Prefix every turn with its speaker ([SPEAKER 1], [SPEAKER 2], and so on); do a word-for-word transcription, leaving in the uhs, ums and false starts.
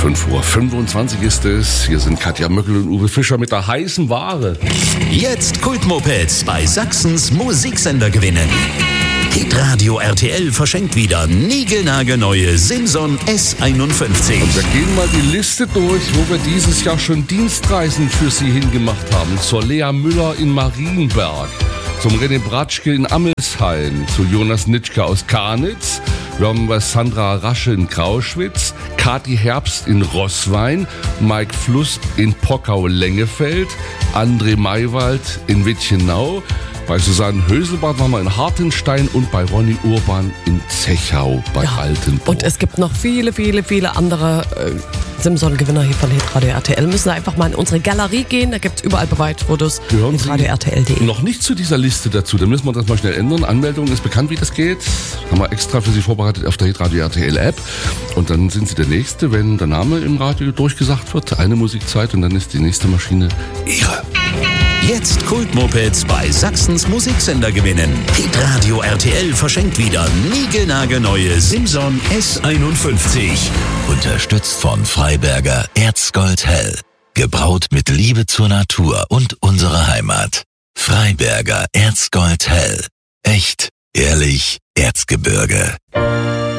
[SPEAKER 1] fünf Uhr fünfundzwanzig ist es. Hier sind Katja Möckel und Uwe Fischer mit der heißen Ware.
[SPEAKER 2] Jetzt Kultmopeds bei Sachsens Musiksender gewinnen. Hitradio R T L verschenkt wieder niegelnagelneue Simson S einundfünfzig.
[SPEAKER 1] Und wir gehen mal die Liste durch, wo wir dieses Jahr schon Dienstreisen für Sie hingemacht haben. Zur Lea Müller in Marienberg, zum René Bratschke in Amelshain, zu Jonas Nitschke aus Karnitz. Wir haben bei Sandra Rasche in Grauschwitz, Kathi Herbst in Roßwein, Mike Fluss in Pockau-Lengefeld, André Maywald in Witchenau. Bei Susanne Höselbart waren wir in Hartenstein und bei Ronny Urban in Zechau bei ja, Altenburg.
[SPEAKER 3] Und es gibt noch viele, viele, viele andere äh, Simson-Gewinner hier von Hitradio R T L. Müssen einfach mal in unsere Galerie gehen, da gibt es überall Beweisfotos. hitradio R T L punkt de.
[SPEAKER 1] Noch nicht zu dieser Liste dazu, da müssen wir das mal schnell ändern. Anmeldung ist bekannt, wie das geht. Haben wir extra für Sie vorbereitet auf der Hitradio R T L App. Und dann sind Sie der Nächste, wenn der Name im Radio durchgesagt wird. Eine Musikzeit und dann ist die nächste Maschine Ihre.
[SPEAKER 2] Jetzt Kultmopeds bei Sachsens Musiksender gewinnen. Hitradio R T L verschenkt wieder niegelnagelneue Simson S einundfünfzig. Unterstützt von Freiberger Erzgold Hell. Gebraut mit Liebe zur Natur und unserer Heimat. Freiberger Erzgold Hell. Echt, ehrlich, Erzgebirge.